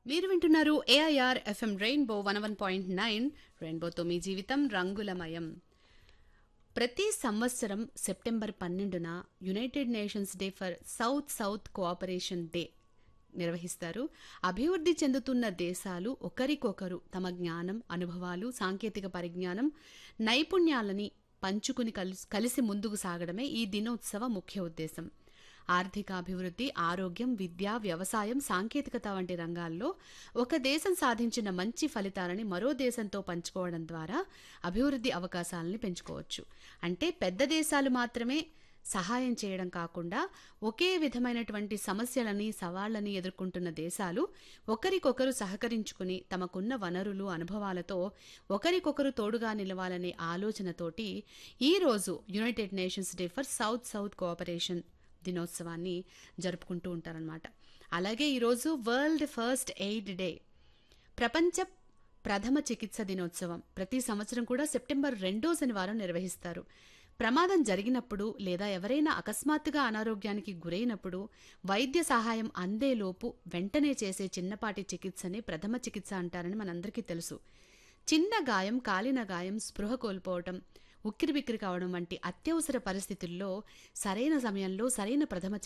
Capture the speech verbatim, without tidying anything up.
మీరు వింటున్నారు AIR FM rainbow one one point nine రెయిన్బోతో మీ జీవితం రంగులమయం. ప్రతి సంవత్సరం సెప్టెంబర్ పన్నెండున United nations day for south south cooperation day నిర్వహిస్తారు. అభివృద్ధి చెందుతున్న దేశాలు ఒకరికొకరు తమ జ్ఞానం, అనుభవాలు, సాంకేతిక పరిజ్ఞానం, నైపుణ్యాలని పంచుకుని కలిసి కలిసి ముందుకు సాగడమే ఈ దినోత్సవ ముఖ్య ఉద్దేశం. ఆర్థిక అభివృద్ధి, ఆరోగ్యం, విద్య, వ్యవసాయం, సాంకేతికత వంటి రంగాల్లో ఒక దేశం సాధించిన మంచి ఫలితాలని మరో దేశంతో పంచుకోవడం ద్వారా అభివృద్ధి అవకాశాలని పెంచుకోవచ్చు. అంటే పెద్ద దేశాలు మాత్రమే సహాయం చేయడం కాకుండా ఒకే విధమైనటువంటి సమస్యలని, సవాళ్లని ఎదుర్కొంటున్న దేశాలు ఒకరికొకరు సహకరించుకుని తమకున్న వనరులు, అనుభవాలతో ఒకరికొకరు తోడుగా నిలవాలనే ఆలోచనతోటి ఈరోజు United nations day for south south cooperation దినోత్సవాన్ని జరుపుకుంటూ ఉంటారనమాట. అలాగే ఈరోజు వరల్డ్ ఫస్ట్ ఎయిడ్ డే, ప్రపంచ ప్రథమ చికిత్స దినోత్సవం ప్రతి సంవత్సరం కూడా సెప్టెంబర్ రెండో శనివారం నిర్వహిస్తారు. ప్రమాదం జరిగినప్పుడు లేదా ఎవరైనా అకస్మాత్తుగా అనారోగ్యానికి గురైనప్పుడు వైద్య సహాయం అందేలోపు వెంటనే చేసే చిన్నపాటి చికిత్సనే ప్రథమ చికిత్స అంటారని మనందరికీ తెలుసు. చిన్న గాయం, కాలిన గాయం, స్పృహ కోల్పోవటం, ఉక్కిరిబిక్కిరి కావడం వంటి అత్యవసర పరిస్థితుల్లో సరైన సమయంలో సరైన ప్రథమ